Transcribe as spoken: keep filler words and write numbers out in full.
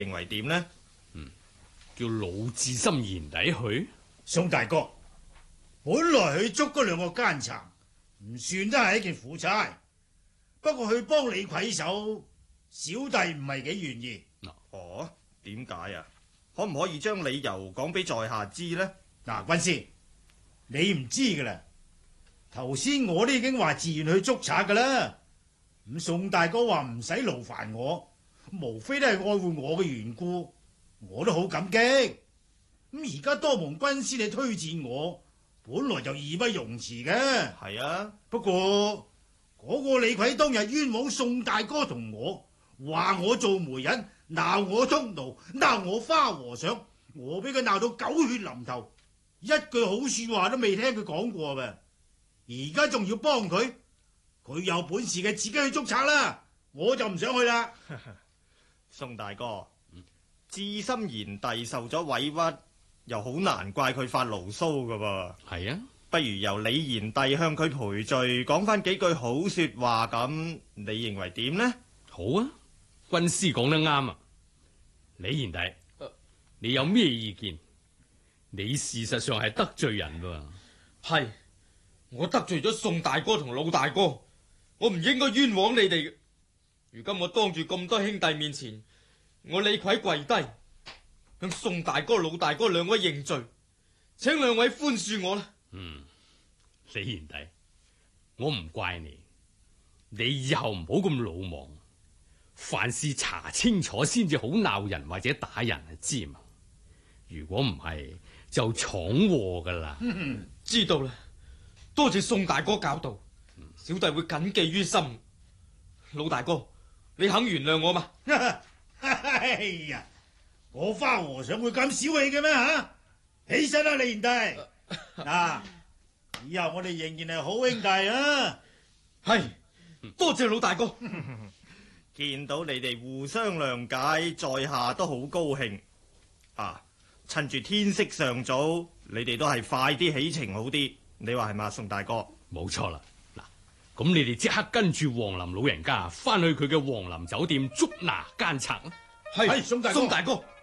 認為點呢？ 嗯，叫老智深賢弟去。 宋大哥，本來去捉嗰兩個奸賊唔算得係一件苦差，不過去幫李逵手，小弟唔係幾願意。 哦，點解啊？可唔可以將理由講俾在下知呢？ 嗱，軍師，你唔知噶啦。頭先我都已經話自願去捉賊噶啦。咁宋大哥話唔使勞煩我，無非都係愛護我嘅緣故，我都好感激。咁而家多蒙軍師你推薦我，本來就義不容辭嘅。 係啊， 不過嗰個李逵當日冤枉宋大哥同我，話我做媒人，鬧我捉奴，鬧我花和尚，我俾佢鬧到狗血淋頭，一句好說話都未聽佢講過噃。而家仲要幫佢，佢有本事嘅自己去捉賊啦，我就唔想去啦。 宋大哥，智深賢弟受咗委屈，又好難怪佢發牢騷噶噃。 係啊， 不如由李賢弟向佢賠罪，講翻幾句好說話咁，你認為點呢？ 好啊，軍師講得啱啊。李賢弟，呃、你有咩意見？你事實上係得罪人噃。 係，我得罪咗宋大哥同老大哥，我唔應該冤枉你哋嘅。如今我當住咁多兄弟面前，我李逵跪低向宋大哥、老大哥兩位認罪，請兩位寬恕我啦。 嗯，李賢弟，我唔怪你，你以後唔好咁魯莽，凡事查清楚先至好鬧人或者打人啊，知嘛？如果唔係就闖禍噶啦。 知道啦，多謝宋大哥教導，小弟會謹記於心。老大哥，你肯原諒我嘛？ 哎呀，我花和尚會咁小氣嘅咩吓？起身啦，李賢弟。嗱，以後我哋仍然係好兄弟啊！ 係，多謝老大哥。 見到你哋互相諒解，在下都好高興。啊，趁住天色尚早，你哋都係快啲起程好啲。你話係嘛，宋大哥？ 冇錯啦。嗱，咁你哋即刻跟住王林老人家翻去佢嘅王林酒店捉拿奸賊啊！ 係， 宋大哥。 宋大哥。